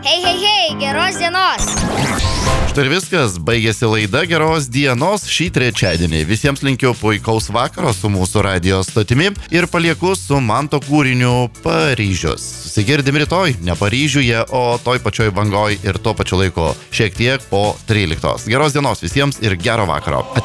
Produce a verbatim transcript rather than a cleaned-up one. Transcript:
Hei, hei, hei, geros dienos. Štai ir viskas, baigėsi laida Geros dienos šį trečiadienį. Visiems linkiu puikaus vakaro su mūsų radijo stotimi ir palieku su Manto kūriniu Paryžius. Susigirdim rytoj, ne Paryžiuje, o toj pačioj bangoj ir tuo pačiu laiku, šiek tiek po tryliktos. Geros dienos visiems ir gero vakaro.